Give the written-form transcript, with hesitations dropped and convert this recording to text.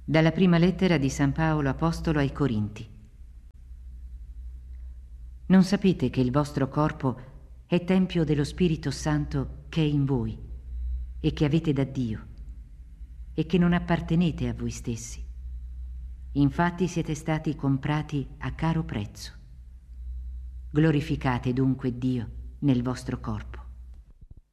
Dalla prima lettera di San Paolo Apostolo ai Corinti. Non sapete che il vostro corpo è tempio dello Spirito Santo che è in voi e che avete da Dio e che non appartenete a voi stessi. Infatti siete stati comprati a caro prezzo. Glorificate dunque Dio nel vostro corpo.